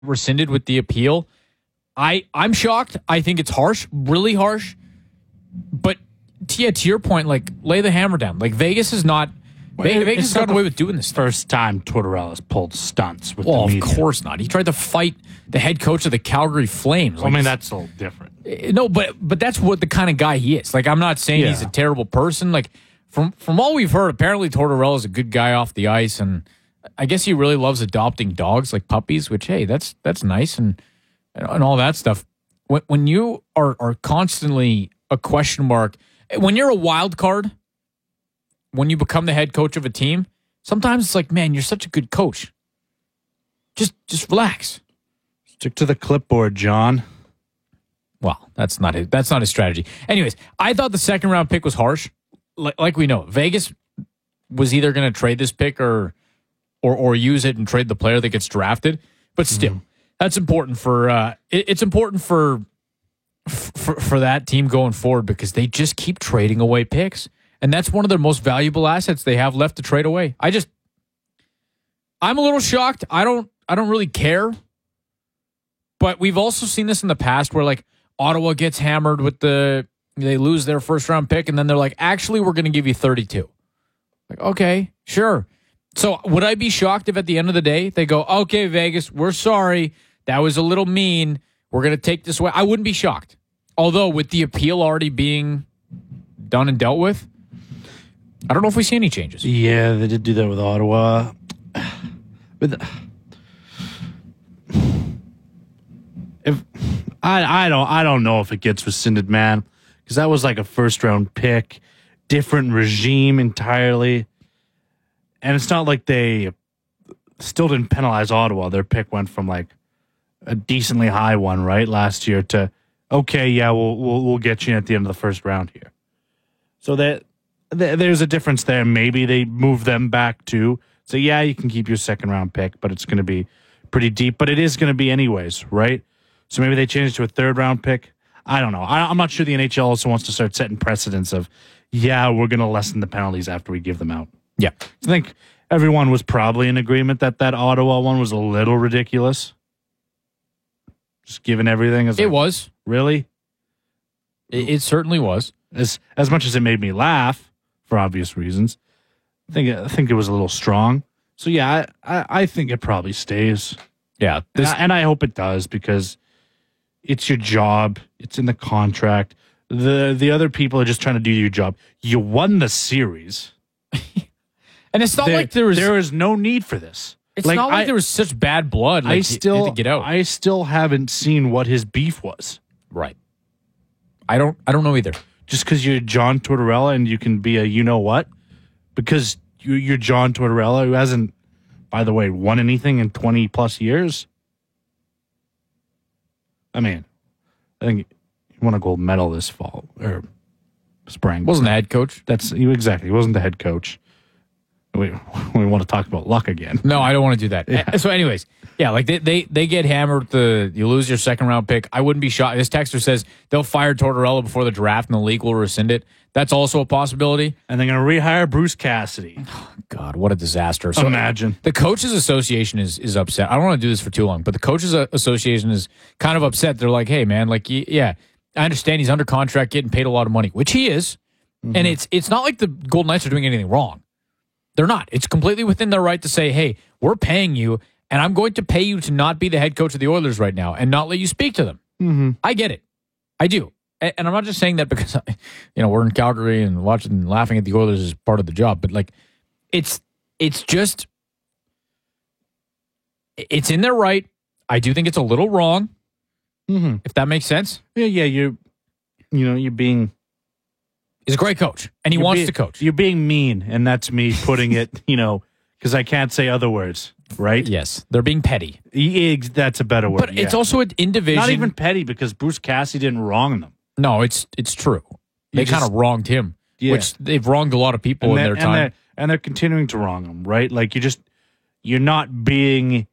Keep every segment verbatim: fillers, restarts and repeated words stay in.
rescinded with the appeal. I, I'm shocked. I think it's harsh, really harsh. But to, yeah, to your point, like, lay the hammer down. Like, Vegas is not... Well, Vegas, Vegas has not gotten away with doing this. First time Tortorella's pulled stunts with well, the media. of course not. He tried to fight the head coach of the Calgary Flames. Well, Like, I mean, that's a little different. no, but but that's what the kind of guy he is. Like, I'm not saying Yeah. he's a terrible person. Like, from from all we've heard, apparently Tortorella's a good guy off the ice, and I guess he really loves adopting dogs, like puppies. Which, hey, that's that's nice and and all that stuff. When when you are are constantly a question mark, when you're a wild card, when you become the head coach of a team, sometimes it's like, man, you're such a good coach. Just just relax. Stick to the clipboard, John. Well, that's not his, that's not his strategy. Anyways, I thought the second round pick was harsh. Like, like we know, Vegas was either going to trade this pick or, or or use it and trade the player that gets drafted. But still, mm-hmm. that's important for uh, it, it's important for, for for that team going forward because they just keep trading away picks, and that's one of their most valuable assets they have left to trade away. I just, I'm a little shocked. I don't I don't really care. But we've also seen this in the past where, like, Ottawa gets hammered with the, they lose their first round pick, and then they're like, actually, we're going to give you thirty-two. Like, okay, sure. So would I be shocked if at the end of the day they go, okay, Vegas, we're sorry. That was a little mean. We're going to take this away. I wouldn't be shocked. Although with the appeal already being done and dealt with, I don't know if we see any changes. Yeah, they did do that with Ottawa. With If I I don't I don't know if it gets rescinded, man, because that was like a first round pick, different regime entirely, and it's not like they still didn't penalize Ottawa. Their pick went from like a decently high one right last year to okay, yeah, we'll we'll, we'll get you at the end of the first round here. So that, that there's a difference there. Maybe they move them back to so yeah, you can keep your second round pick, but it's going to be pretty deep. But it is going to be anyways, right? So maybe they change it to a third round pick. I don't know. I, I'm not sure the N H L also wants to start setting precedents of, yeah, we're going to lessen the penalties after we give them out. Yeah. I think everyone was probably in agreement that that Ottawa one was a little ridiculous. Just given everything. As it like, was. Really? It, it certainly was. As as much as it made me laugh, for obvious reasons, I think, I think it was a little strong. So, yeah, I, I, I think it probably stays. Yeah. This, and, I, and I hope it does because it's your job. It's in the contract. The the other people are just trying to do your job. You won the series. And it's not there, like there was there is no need for this. It's like, not like I, there was such bad blood. Like I still to get out. I still haven't seen what his beef was. Right. I don't I don't know either. Just because you're John Tortorella and you can be a you know what? Because you, you're John Tortorella who hasn't, by the way, won anything in twenty plus years. I mean, I think he won a gold medal this fall or spring. Wasn't the head coach? That's you exactly. He wasn't the head coach. We we want to talk about luck again. No, I don't want to do that. Yeah. So, anyways, yeah, like they, they they get hammered. The you lose your second round pick. I wouldn't be shocked. This texter says they'll fire Tortorella before the draft and the league will rescind it. That's also a possibility. And they're going to rehire Bruce Cassidy. God, what a disaster! So imagine the coaches association is is upset. I don't want to do this for too long, but the coaches association is kind of upset. They're like, hey, man, like yeah, I understand he's under contract, getting paid a lot of money, which he is, mm-hmm. and it's it's not like the Golden Knights are doing anything wrong. They're not. It's completely within their right to say, hey, we're paying you, and I'm going to pay you to not be the head coach of the Oilers right now and not let you speak to them. Mm-hmm. I get it. I do. And, and I'm not just saying that because, I, you know, we're in Calgary and watching and laughing at the Oilers is part of the job. But, like, it's it's just, it's in their right. I do think it's a little wrong, mm-hmm. if that makes sense. Yeah, yeah, you're, you know, you're being... He's a great coach, and he You're wants being, to coach. You're being mean, and that's me putting it, you know, because I can't say other words, right? Yes, they're being petty. E- That's a better word. But yeah. it's also an in division. Not even petty, because Bruce Cassidy didn't wrong them. No, it's it's true. They kind of wronged him, yeah. which they've wronged a lot of people and in their and time. They're, and they're continuing to wrong him, right? Like, you just, you're not being,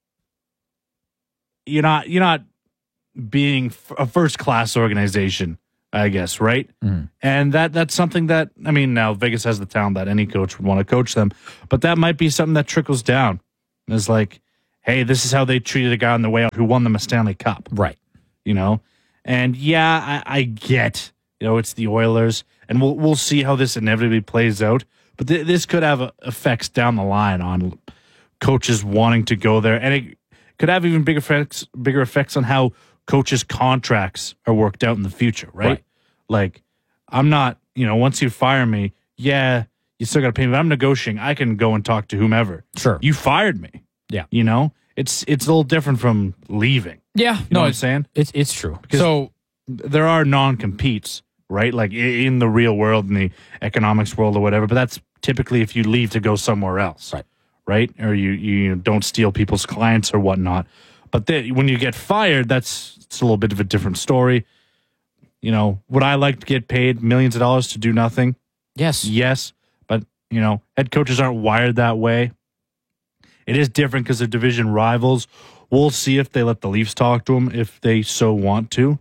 you're not, you're not being a first-class organization, I guess, right? Mm. And that that's something that, I mean, now Vegas has the talent that any coach would want to coach them, but that might be something that trickles down. It's like, hey, this is how they treated a guy on the way out who won them a Stanley Cup. Right. You know? And yeah, I, I get, you know, it's the Oilers, and we'll we'll see how this inevitably plays out. But th- this could have uh, effects down the line on coaches wanting to go there, and it could have even bigger effects, bigger effects on how coaches' contracts are worked out in the future, right? Right. Like, I'm not, you know, once you fire me, yeah, you still got to pay me. But I'm negotiating. I can go and talk to whomever. Sure. You fired me. Yeah. You know, it's it's a little different from leaving. Yeah. You no, know what I'm it's, saying? it's it's true. Because so there are non-competes, right? Like i- in the real world, in the economics world or whatever, but that's typically if you leave to go somewhere else. Right. Right? Or you, you don't steal people's clients or whatnot. But then when you get fired, that's it's a little bit of a different story. You know, would I like to get paid millions of dollars to do nothing? yes. Yes. But, you know, head coaches aren't wired that way. It is different because they're division rivals. We'll see if they let the Leafs talk to them if they so want to.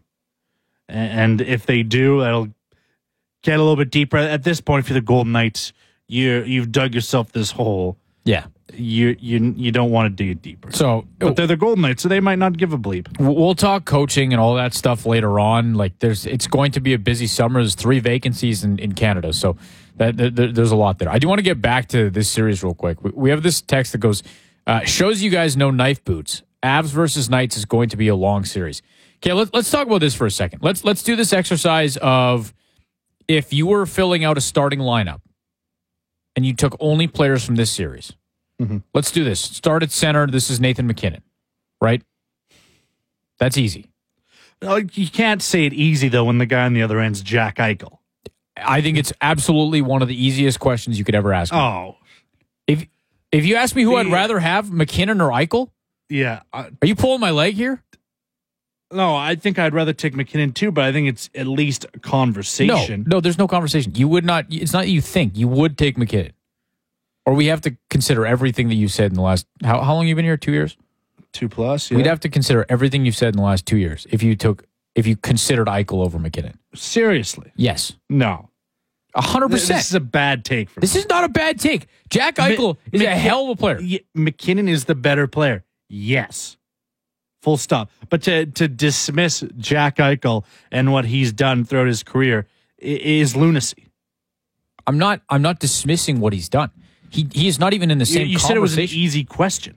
And if they do, that'll get a little bit deeper. At this point, if you're the Golden Knights, you you've dug yourself this hole. Yeah. You you you don't want to dig it deeper. So But they're the Golden Knights, so they might not give a bleep. we'll talk coaching and all that stuff later on. Like there's, it's going to be a busy summer. There's three vacancies in, in Canada, so that there, there's a lot there. I do want to get back to this series real quick. We, we have this text that goes, uh, shows you guys no knife boots. Avs versus Knights is going to be a long series. Okay, let's let's talk about this for a second. Let's let's do this exercise of if you were filling out a starting lineup and you took only players from this series. Mm-hmm. Let's do this. Start at center. This is Nathan MacKinnon, right? That's easy. Like, you can't say it easy, though, when the guy on the other end's Jack Eichel. I think it's absolutely one of the easiest questions you could ever ask me. Oh. If if you ask me who I'd The- rather have, McKinnon or Eichel, Yeah. I, are you pulling my leg here? no, I think I'd rather take McKinnon, too, but I think it's at least a conversation. No, no, there's no conversation. You would not. It's not that you think you would take McKinnon, or we have to consider everything that you said in the last. How how long you been here? Two years. Two plus, yeah. We'd have to consider everything you've said in the last two years if you took if you considered Eichel over McKinnon. Seriously. Yes, No. a hundred Th- percent. This is a bad take for This me. is not a bad take. Jack Eichel is a McKin- hell of a player. Yeah, McKinnon is the better player. Yes. Full stop. But to, to dismiss Jack Eichel and what he's done throughout his career i- is lunacy. I'm not. I'm not dismissing what he's done. He he is not even in the You, same. you said it was an conversation. easy question.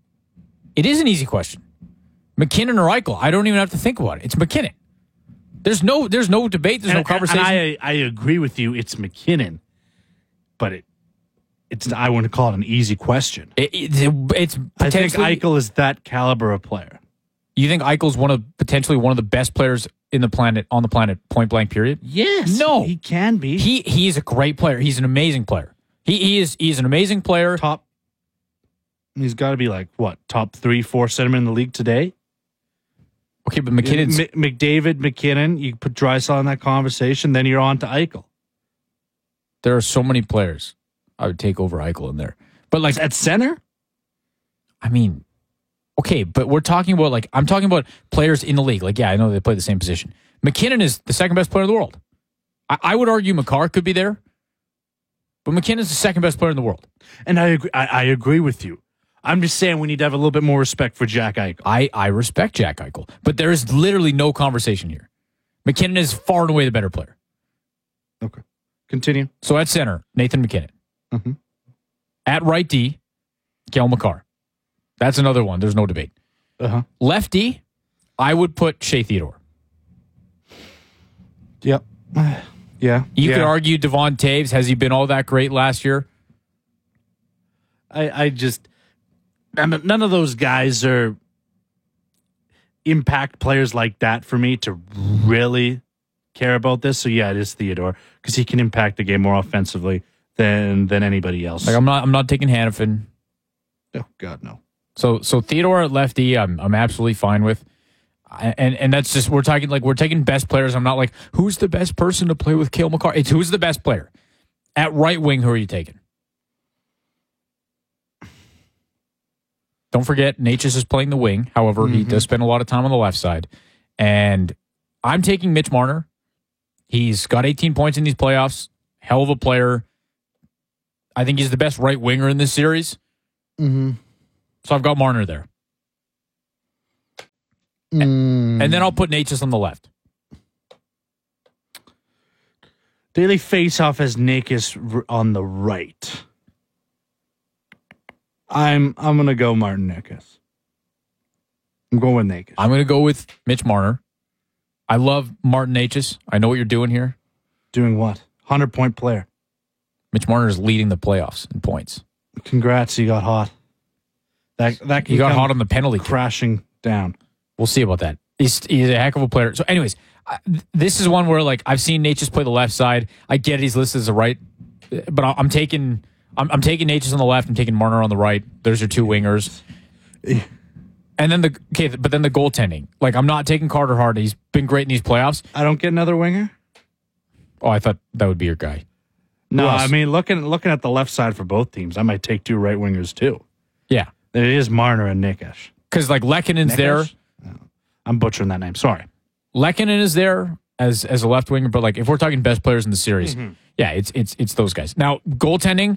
It is an easy question. McKinnon or Eichel? I don't even have to think about it. It's McKinnon. There's no. There's no debate. There's no And- conversation. And I, I agree with you. It's McKinnon. But it it's I wouldn't call it an easy question. It- it- it's I think potentially. Eichel is that caliber of player. You think Eichel's one of potentially one of the best players in the planet on the planet, point blank. Period. Yes. No. He can be. He he is a great player. He's an amazing player. He he is he's an amazing player. top. He's got to be like, what, top three, four centerman in the league today? Okay, but McKinnon's M- McDavid, McKinnon, you put Draisaitl in that conversation, then you're on to Eichel. there are so many players I would take over Eichel in there. But like At center? I mean, okay, but we're talking about like I'm talking about players in the league. Like, yeah, I know they play the same position. McKinnon is the second best player in the world. I, I would argue Makar could be there, but McKinnon's the second best player in the world. And I agree, I, I agree with you. I'm just saying we need to have a little bit more respect for Jack Eichel. I, I respect Jack Eichel, but there is literally no conversation here. McKinnon is far and away the better player. Okay. Continue. So at center, Nathan McKinnon. Mhm. At right D, Kel Makar. That's another one. There's no debate. Uh-huh. Left D, I would put Shea Theodore. Yep. Yeah. You yeah. could argue Devon Taves. Has he been all that great last year? I, I just none none of those guys are impact players like that for me to really care about this. So yeah, it is Theodore because he can impact the game more offensively than than anybody else. Like I'm not. I'm not taking Hannafin. oh God, no. So so Theodore at lefty, I'm I'm absolutely fine with. I- And and that's just we're talking like we're taking best players. I'm not like who's the best person to play with Cale Makar. It's who's the best player at right wing. Who are you taking? Don't forget, Natchez is playing the wing. However, mm-hmm. he does spend a lot of time on the left side. And I'm taking Mitch Marner. He's got eighteen points in these playoffs. Hell of a player. I think he's the best right winger in this series. Mm-hmm. So I've got Marner there. Mm. And then I'll put Necas on the left. Daily face-off as Necas on the right. I'm I'm gonna go Martin Necas. I'm going with Necas. I'm gonna go with Mitch Marner. I love Martin Necas. I know what you're doing here. Doing what? Hundred point player. Mitch Marner is leading the playoffs in points. Congrats, you got hot. That that he got hot on the penalty crashing kick. down. We'll see about that. He's he's a heck of a player. So, anyways, I, this is one where like I've seen Necas play the left side. I get it, he's listed as a right, but I'm taking I'm, I'm taking Necas on the left. I'm taking Marner on the right. There's your two wingers. And then the okay, but then the goaltending. Like I'm not taking Carter Hart. He's been great in these playoffs. I don't get another winger. Oh, I thought that would be your guy. No, I mean looking looking at the left side for both teams, I might take two right wingers too. Yeah, it is Marner and Necas. Because like Lekkonen's there. No, I'm butchering that name. Sorry. Lekkonen is there as as a left winger, but like if we're talking best players in the series, mm-hmm. yeah, it's it's it's those guys. Now goaltending,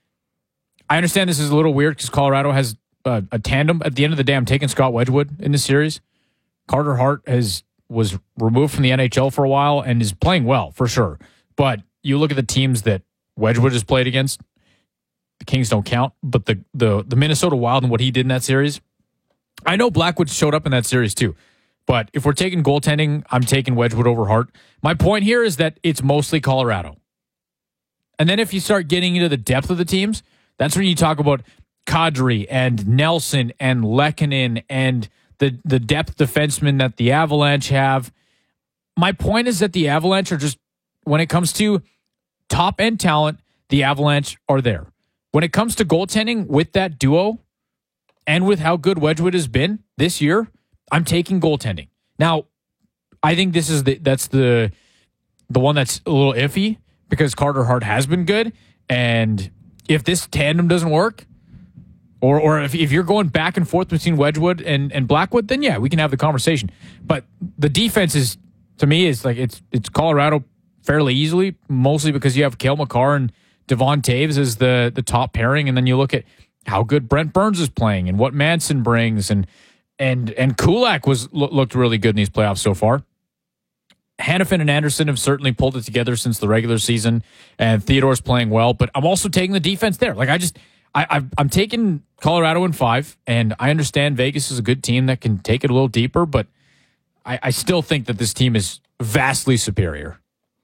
I understand this is a little weird because Colorado has uh, a tandem. At the end of the day, I'm taking Scott Wedgwood in the series. Carter Hart has was removed from the N H L for a while and is playing well for sure. But you look at the teams that Wedgwood has played against, the Kings don't count, but the the the Minnesota Wild and what he did in that series. I know Blackwood showed up in that series too, but if we're taking goaltending, I'm taking Wedgwood over Hart. My point here is that it's mostly Colorado. And then if you start getting into the depth of the teams, that's when you talk about Kadri and Nelson and Lekkonen and the, the depth defensemen that the Avalanche have. My point is that the Avalanche are just, when it comes to top-end talent, the Avalanche are there. When it comes to goaltending with that duo, and with how good Wedgwood has been this year, I'm taking goaltending. Now, I think this is the that's the the one that's a little iffy because Carter Hart has been good, and if this tandem doesn't work, or or if, if you're going back and forth between Wedgwood and, and Blackwood, then yeah, we can have the conversation. But the defense is, to me, is like it's it's Colorado fairly easily, mostly because you have Cale Makar and Devon Taves as the the top pairing, and then you look at how good Brent Burns is playing and what Manson brings, and and and Kulak was lo- looked really good in these playoffs so far. Hannafin and Anderson have certainly pulled it together since the regular season, and Theodore's playing well. But I'm also taking the defense there. Like I just, I, I've, I'm taking Colorado in five, and I understand Vegas is a good team that can take it a little deeper, but I, I still think that this team is vastly superior.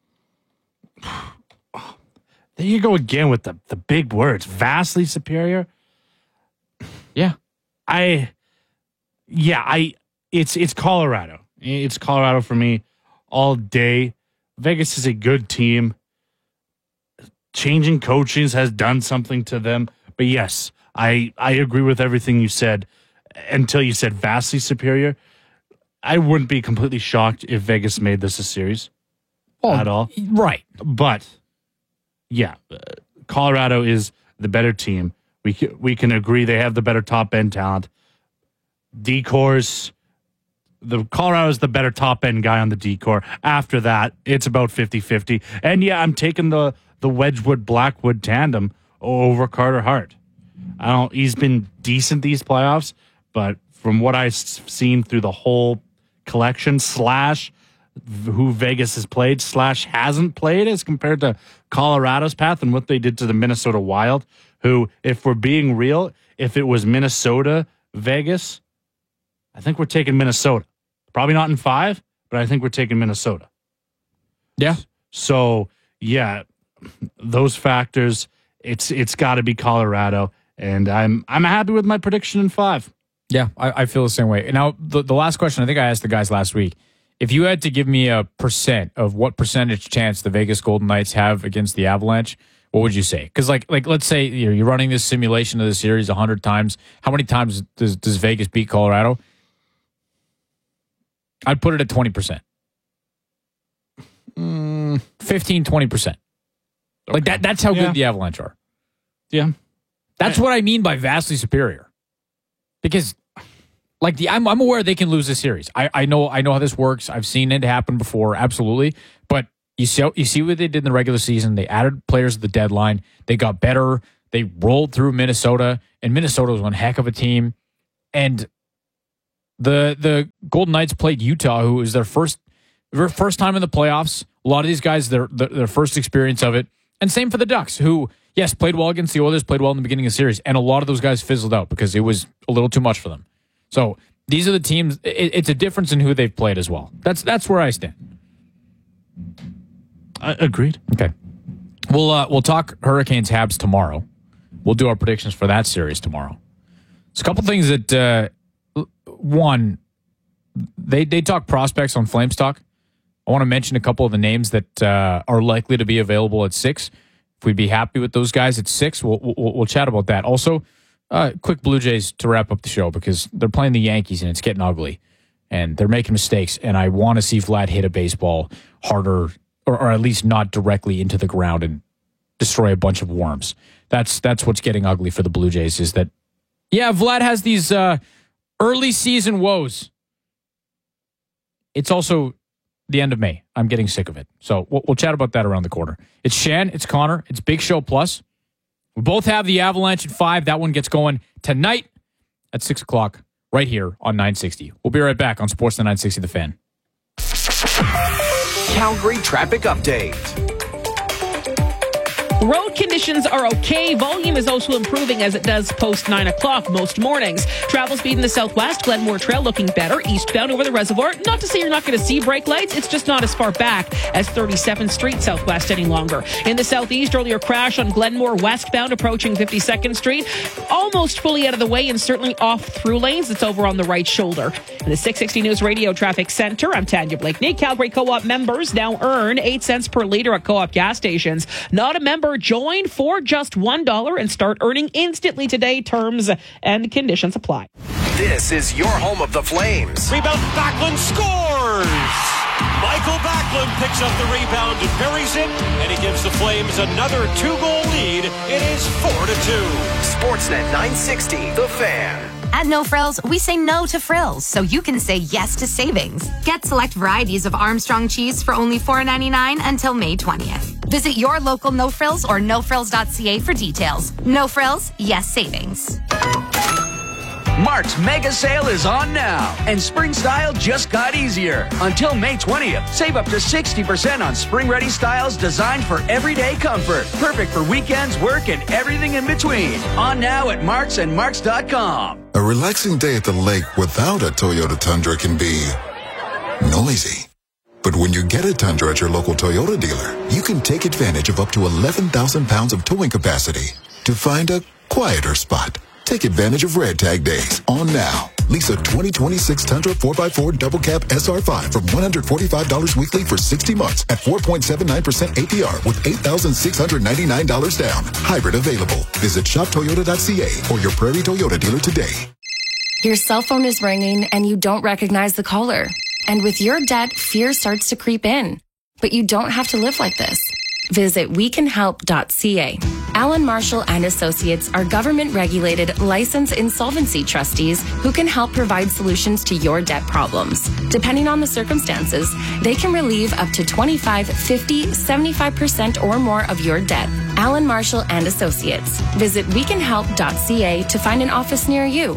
There you go again with the the big words, vastly superior. Yeah. I yeah, I it's it's Colorado. It's Colorado for me all day. Vegas is a good team. Changing coachings has done something to them. But yes, I I agree with everything you said until you said vastly superior. I wouldn't be completely shocked if Vegas made this a series oh, at all. Right. But yeah, Colorado is the better team. We can, we can agree they have the better top end talent. Decors, the Colorado is the better top end guy on the decor. After that, it's about fifty-fifty. And yeah, I'm taking the the Wedgwood Blackwood tandem over Carter Hart. I don't. He's been decent these playoffs, but from what I've seen through the whole collection slash who Vegas has played slash hasn't played as compared to Colorado's path and what they did to the Minnesota Wild, who, if we're being real, if it was Minnesota, Vegas, I think we're taking Minnesota. Probably not in five, but I think we're taking Minnesota. Yeah. So, yeah, those factors, it's it's got to be Colorado, and I'm I'm happy with my prediction in five. Yeah, I, I feel the same way. Now, the, the last question, I think I asked the guys last week, if you had to give me a percent of what percentage chance the Vegas Golden Knights have against the Avalanche, what would you say? Because, like, like let's say you know, you're running this simulation of the series one hundred times. How many times does, does Vegas beat Colorado? I'd put it at twenty percent. Mm, fifteen, twenty percent. Okay. Like, that. that's how yeah. good the Avalanche are. Yeah. That's yeah. what I mean by vastly superior. Because, like, the I'm, I'm aware they can lose this series. I, I know I know how this works. I've seen it happen before, absolutely. But you see, you see what they did in the regular season. They added players at the deadline. They got better. They rolled through Minnesota, and Minnesota was one heck of a team. And The the Golden Knights played Utah, who was their first their first time in the playoffs. A lot of these guys, their, their their first experience of it. And same for the Ducks, who, yes, played well against the Oilers, played well in the beginning of the series, and a lot of those guys fizzled out because it was a little too much for them. So these are the teams. It, it's a difference in who they've played as well. That's that's where I stand. I agreed. Okay. We'll uh, we'll talk Hurricanes Habs tomorrow. We'll do our predictions for that series tomorrow. There's a couple things that uh, one, they they talk prospects on Flames Talk. I want to mention a couple of the names that uh, are likely to be available at six. If we'd be happy with those guys at six, we'll we'll, we'll chat about that. Also, uh, quick Blue Jays to wrap up the show because they're playing the Yankees and it's getting ugly, and they're making mistakes. And I want to see Vlad hit a baseball harder, or, or at least not directly into the ground and destroy a bunch of worms. That's that's what's getting ugly for the Blue Jays. Is that yeah, Vlad has these uh, early season woes. It's also the end of May. I'm getting sick of it. So we'll, we'll chat about that around the corner. It's Shan, it's Connor, it's Big Show Plus. We both have the Avalanche at five. That one gets going tonight at six o'clock right here on nine sixty. We'll be right back on Sportsnet nine sixty The Fan. Calgary traffic update. Road conditions are okay. Volume is also improving as it does post nine o'clock most mornings. Travel speed in the southwest, Glenmore Trail looking better. Eastbound over the reservoir. Not to say you're not going to see brake lights. It's just not as far back as thirty-seventh Street southwest any longer. In the southeast, earlier crash on Glenmore westbound approaching fifty-second Street. Almost fully out of the way and certainly off through lanes. It's over on the right shoulder. In the six sixty News Radio Traffic Center, I'm Tanya Blakeney. Calgary Co-op members now earn eight cents per liter at Co-op gas stations. Not a member, join for just one dollar and start earning instantly today. Terms and conditions apply. This is your home of the Flames. Rebound, Backlund scores! Michael Backlund picks up the rebound and buries it, and he gives the Flames another two-goal lead. It is four to two. Sportsnet nine sixty, The Fan. At No Frills, we say no to frills, so you can say yes to savings. Get select varieties of Armstrong cheese for only four ninety-nine until May twentieth. Visit your local No Frills or no frills dot c a for details. No Frills, yes savings. Mark's mega sale is on now, and spring style just got easier. Until May twentieth, save up to sixty percent on spring-ready styles designed for everyday comfort. Perfect for weekends, work, and everything in between. On now at Marks and Marks dot com. A relaxing day at the lake without a Toyota Tundra can be noisy. But when you get a Tundra at your local Toyota dealer, you can take advantage of up to eleven thousand pounds of towing capacity to find a quieter spot. Take advantage of Red Tag Days on now. Lease a twenty twenty-six Tundra four by four Double Cab S R five from one hundred forty-five dollars weekly for sixty months at four point seven nine percent A P R with eight thousand six hundred ninety-nine dollars down. Hybrid available. Visit shop toyota dot c a or your Prairie Toyota dealer today. Your cell phone is ringing and you don't recognize the caller. And with your debt, fear starts to creep in. But you don't have to live like this. Visit we can help dot c a. Allen Marshall and Associates are government-regulated, licensed insolvency trustees who can help provide solutions to your debt problems. Depending on the circumstances, they can relieve up to twenty-five, fifty, seventy-five percent or more of your debt. Allen Marshall and Associates. Visit we can help dot c a to find an office near you.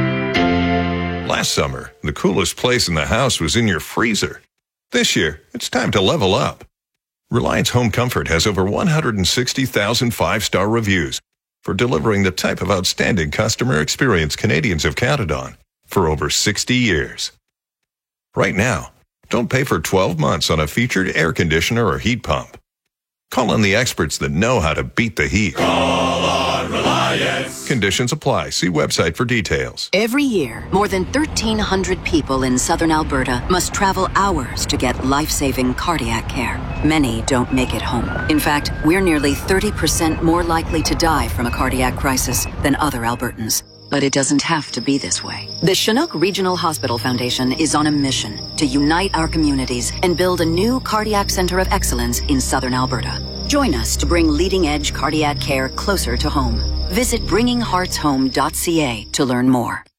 Last summer, the coolest place in the house was in your freezer. This year, it's time to level up. Reliance Home Comfort has over one hundred sixty thousand five-star reviews for delivering the type of outstanding customer experience Canadians have counted on for over sixty years. Right now, don't pay for twelve months on a featured air conditioner or heat pump. Call on the experts that know how to beat the heat. Call on Reliance. Conditions apply. See website for details. Every year, more than thirteen hundred people in southern Alberta must travel hours to get life-saving cardiac care. Many don't make it home. In fact, we're nearly thirty percent more likely to die from a cardiac crisis than other Albertans. But it doesn't have to be this way. The Chinook Regional Hospital Foundation is on a mission to unite our communities and build a new cardiac center of excellence in southern Alberta. Join us to bring leading-edge cardiac care closer to home. Visit bringing hearts home dot c a to learn more.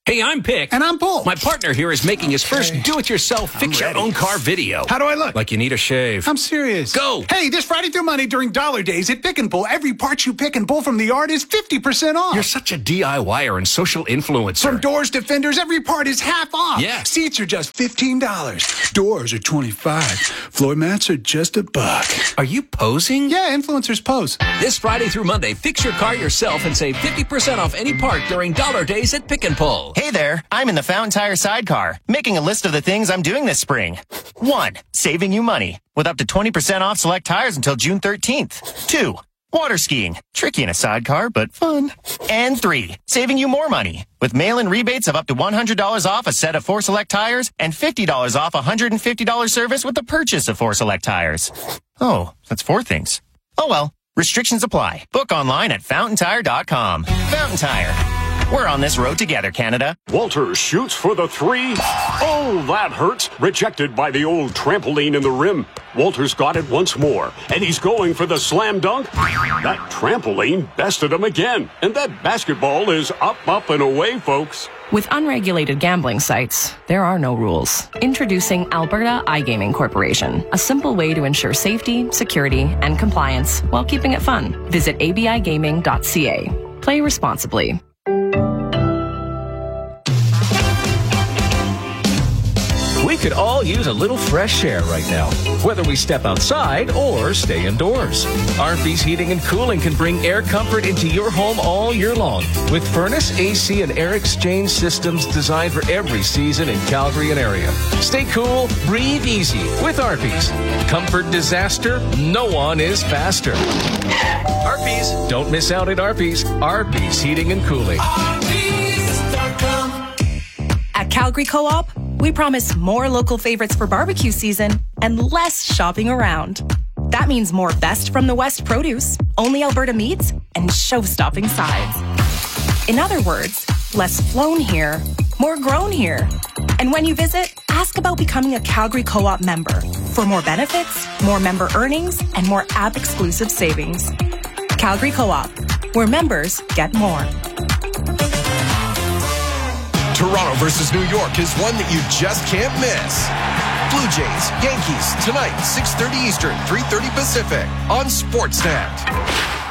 Hey, I'm Pick. And I'm Bull. My partner here is making his first do-it-yourself fix-your-own-car video. How do I look? Like you need a shave. I'm serious. Go! Hey, this Friday through Monday during Dollar Days at Pick and Pull, every part you pick and pull from the yard is fifty percent off. You're such a DIYer and social influencer. From doors to fenders, every part is half off. Yeah. Seats are just fifteen dollars. Doors are twenty-five dollars. Floor mats are just a buck. Are you posing? Yeah, influencers pose. This Friday through Monday, fix your car yourself and save fifty percent off any part during Dollar Days at Pick and Pull. Hey there, I'm in the Fountain Tire sidecar, making a list of the things I'm doing this spring. One, saving you money, with up to twenty percent off select tires until June thirteenth. Two, water skiing, tricky in a sidecar, but fun. And three, saving you more money, with mail-in rebates of up to one hundred dollars off a set of four select tires and fifty dollars off a one hundred fifty dollars service with the purchase of four select tires. Oh, that's four things. Oh well, restrictions apply. Book online at fountain tire dot com. Fountain Tire. We're on this road together, Canada. Walters shoots for the three. Oh, that hurts. Rejected by the old trampoline in the rim. Walters got it once more, and he's going for the slam dunk. That trampoline bested him again, and that basketball is up, up, and away, folks. With unregulated gambling sites, there are no rules. Introducing Alberta iGaming Corporation, a simple way to ensure safety, security, and compliance while keeping it fun. Visit a b i gaming dot c a. Play responsibly. We could all use a little fresh air right now, whether we step outside or stay indoors. Arby's Heating and Cooling can bring air comfort into your home all year long with furnace, A C, and air exchange systems designed for every season in Calgary and area. Stay cool, breathe easy with Arby's. Comfort disaster, no one is faster. Arby's. Don't miss out at Arby's. Arby's Heating and Cooling. At Calgary Co-op, we promise more local favorites for barbecue season and less shopping around. That means more best from the West produce, only Alberta meats, and show-stopping sides. In other words, less flown here, more grown here. And when you visit, ask about becoming a Calgary Co-op member for more benefits, more member earnings, and more app-exclusive savings. Calgary Co-op, where members get more. Toronto versus New York is one that you just can't miss. Blue Jays, Yankees, tonight, six thirty Eastern, three thirty Pacific, on Sportsnet.